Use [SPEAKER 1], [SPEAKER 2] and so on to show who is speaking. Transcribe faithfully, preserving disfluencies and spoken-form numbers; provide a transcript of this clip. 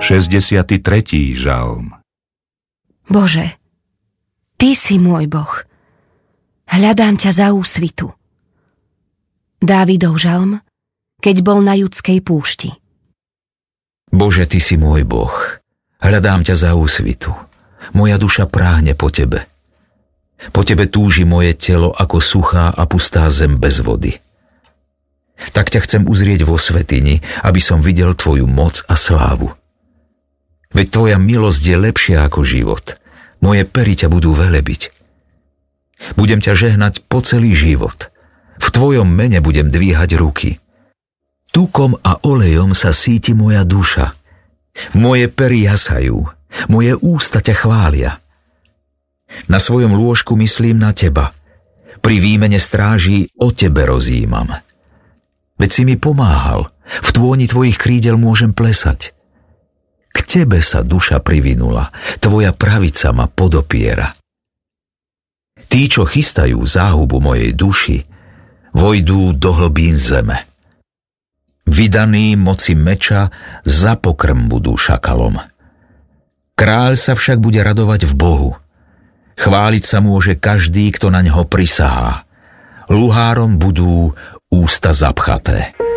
[SPEAKER 1] šesťdesiaty tretí žalm.
[SPEAKER 2] Bože, Ty si môj Boh. Hľadám ťa za úsvitu. Dávidov žalm, keď bol na Judskej púšti.
[SPEAKER 3] Bože, Ty si môj Boh. Hľadám ťa za úsvitu. Moja duša práhne po Tebe. Po Tebe túži moje telo ako suchá a pustá zem bez vody. Tak ťa chcem uzrieť vo svätyni, aby som videl Tvoju moc a slávu. Veď Tvoja milosť je lepšia ako život. Moje pery ťa budú velebiť. Budem ťa žehnať po celý život. V Tvojom mene budem dvíhať ruky. Tukom a olejom sa síti moja duša. Moje pery jasajú, moje ústa ťa chvália. Na svojom lôžku myslím na Teba. Pri výmene stráží o Tebe rozjímam. Veď si mi pomáhal, v tôni Tvojich krídel môžem plesať. K Tebe sa duša privinula, Tvoja pravica ma podopiera. Tí, čo chystajú záhubu mojej duši, vojdú do hlbín zeme. Vydaní moci meča za pokrm budú šakalom. Kráľ sa však bude radovať v Bohu. Chváliť sa môže každý, kto na ňo prisahá. Luhárom budú ústa zapchaté.